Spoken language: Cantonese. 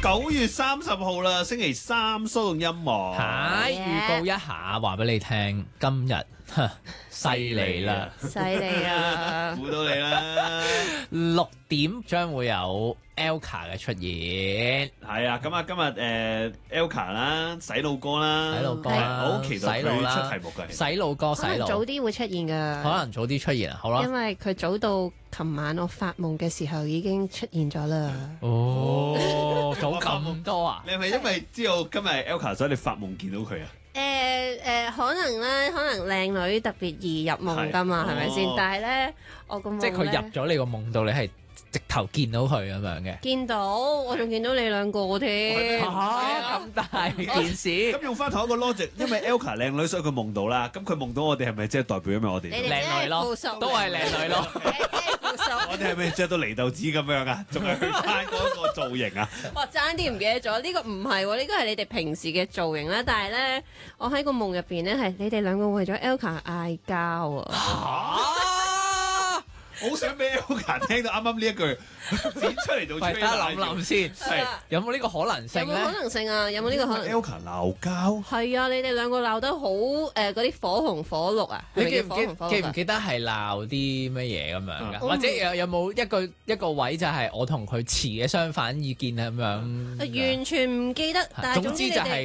9月30號啦，星期三騷動音樂。 係預告一下，話俾你聽，今日犀利啦， 犀利啊！ 估到你啦。 6點將會有 Elka 嘅出現。 係啊，咁啊，今日Elka 啦，洗腦歌啦， 洗腦歌啦好期待佢洗腦啦出題目㗎。 洗腦歌，洗可能早腦， 啲會出現㗎， 可能早啲出現啊，好啦因。為佢早到琴晚我發夢嘅時候已經出現咗啦。 哦，早咁多啊？ 你係咪因為知道今日 Elka 所以你發夢見到佢啊？ 可能咧，可能靚女特別易入夢㗎嘛，係咪先哦？ 但係咧，我個夢即係佢咧入咗你個夢度，你係直頭見到佢咁樣嘅。 見到，我仲見到你兩個添。 嚇咁大件事， 咁用翻同一個 logic，因為 Elka 靚女，所以佢夢到啦。咁佢夢到我哋係咪即係代表因為我哋？ 你哋靚女咯附屬都係靚女咯。 即係附屬。 我哋係咪着到泥豆子咁樣啊？仲係去翻嗰個造型啊？ 哇！爭啲唔記得咗，呢個唔係喎，呢個係你哋平時嘅造型啦。但係咧，我喺個夢入邊咧，係你哋兩個為咗 Elka 嗌交啊！ 好想俾 Elka 聽到啱啱呢一句剪出嚟做喂， 吹等下諗諗先， 係有冇呢個可能有性咧？ 冇可能性啊？有冇呢個可能？ Elka 鬧交。 係啊，你哋兩個鬧得好嗰啲火紅火綠啊！ 你記唔係咪叫火紅火綠啊記記唔記得係鬧啲乜嘢咁樣㗎？ 嗯或者有冇一個位就係我同佢持嘅相反意見咁樣？ 完全唔記得，但係總總之你哋之就係